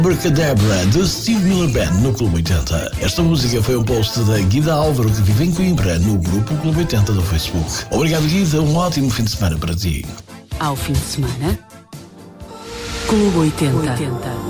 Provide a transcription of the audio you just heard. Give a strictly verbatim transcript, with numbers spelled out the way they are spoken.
Abracadabra, de Steve Miller Band, no Clube oitenta. Esta música foi um post da Guida Álvaro, que vive em Coimbra, no grupo Clube oitenta do Facebook. Obrigado, Guida. Um ótimo fim de semana para ti. Ao fim de semana, Clube oitenta.